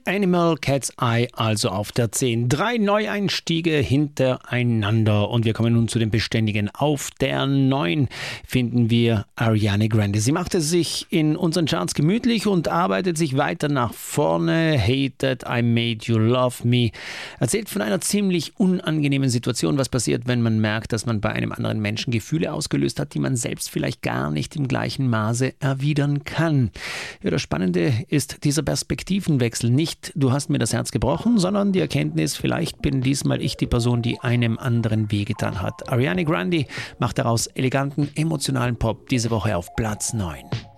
Animal Cat's Eye also auf der 10. 3 Neueinstiege hintereinander und wir kommen nun zu den Beständigen. Auf der 9 finden wir Ariana Grande. Sie machte sich in unseren Charts gemütlich und arbeitet sich weiter nach vorne. Hated, I Made You Love Me. Erzählt von einer ziemlich unangenehmen Situation, was passiert, wenn man merkt, dass man bei einem anderen Menschen Gefühle ausgelöst hat, die man selbst vielleicht gar nicht im gleichen Maße erwidern kann. Ja, das Spannende ist dieser Perspektivenwechsel. Nicht, du hast mir das Herz gebrochen, sondern die Erkenntnis, vielleicht bin diesmal ich die Person, die einem anderen wehgetan hat. Ariana Grande macht daraus eleganten, emotionalen Pop diese Woche auf Platz 9.